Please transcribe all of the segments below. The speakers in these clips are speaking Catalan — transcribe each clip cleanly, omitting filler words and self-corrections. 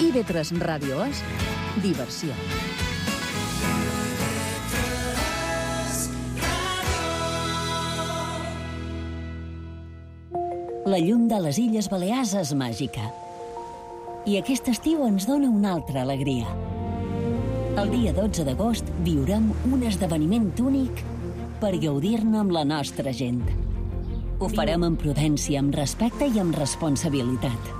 IB3 Ràdio és diversió. La llum de les Illes Balears és màgica. I aquest estiu ens dona una altra alegria. El dia 12 d'agost viurem un esdeveniment únic per gaudir-ne amb la nostra gent. Ho farem amb prudència, amb respecte i amb responsabilitat.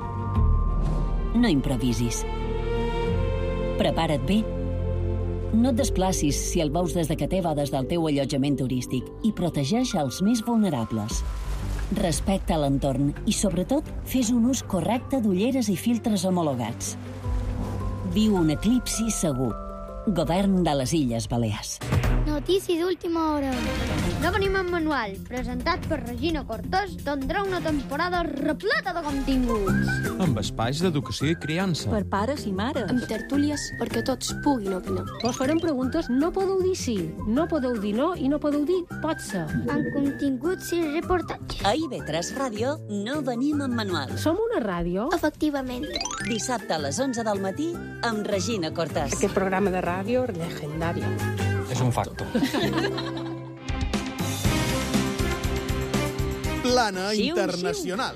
No improvisis. Prepara't bé. No et desplacis si el veus des de que o des del teu allotjament turístic i protegeix els més vulnerables. Respecta l'entorn i, sobretot, fes un ús correcte d'ulleres i filtres homologats. Viu un eclipsi segur. Govern de les Illes Balears. Notícies d'última hora. No venim en manual, presentat per Regina Cortés, tindrà una temporada repleta de continguts. Amb espais d'educació i criança. Per pares i mares. Amb tertúlies perquè tots puguin opinar. Us farem preguntes, no podeu dir sí, no podeu dir no i no podeu dir pot ser. Amb continguts i reportatges. A IB3 Ràdio no venim en manual. Som una ràdio? Efectivament. Dissabte a les 11 del matí amb Regina Cortés. Aquest programa de ràdio legendari. És un facto. Plana Internacional.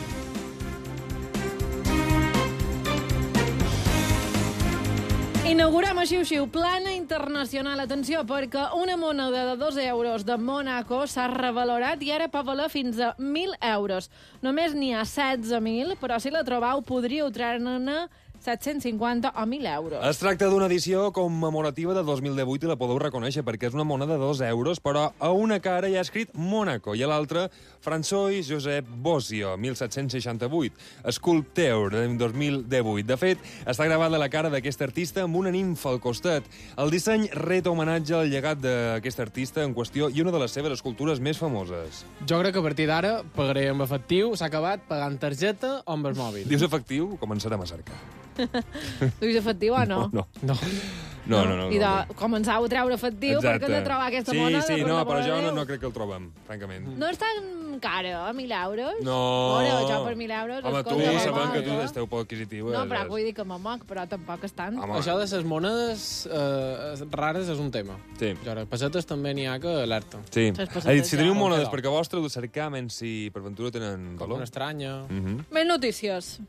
Inaugurem a Xiu-Xiu Plana Internacional. Atenció, perquè una moneda de 2 euros de Mònaco s'ha revalorat i ara pot valer fins a 1.000 euros. Només n'hi ha 16.000, però si la trobeu podríeu treure-ne 750 o 1.000 euros. Es tracta d'una edició commemorativa de 2018 i la podeu reconèixer perquè és una moneda de 2 euros, però a una cara hi ha escrit Mònaco i a l'altra François Joseph Bosio, 1768, Sculpteur, de 2018. De fet, està gravada la cara d'aquest artista amb una nimfa al costat. El disseny reta homenatge al llegat d'aquest artista en qüestió i una de les seves escultures més famoses. Jo crec que a partir d'ara pagaré amb efectiu, s'ha acabat pagant targeta o amb el mòbil. Dius efectiu? Començarem a cercar. Dius efectiu o no? No. I de començar a treure efectiu perquè hem de trobar aquesta moneda. Sí, no, però jo no crec que el trobem, francament. No és tan cara, 1.000 euros? No. Però jo per 1.000 euros... Home, tu sabem que tu esteu poc adquisitiu. No, però vull dir que me moc, però tampoc és tant. Això de les monedes rares és un tema. Sí. Pessetes també n'hi ha que alerta. Sí. Si teniu monedes perquè vostre ho cercam si per ventura tenen valor. Com una estranya. Més notícies.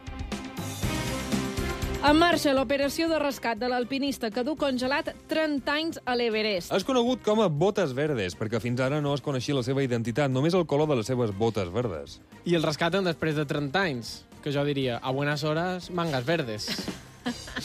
En marxa l'operació de rescat de l'alpinista que du congelat 30 anys a l'Everest. És conegut com a botes verdes, perquè fins ara no es coneixia la seva identitat, només el color de les seves botes verdes. I el rescaten després de 30 anys, que jo diria, a buenas horas, mangas verdes.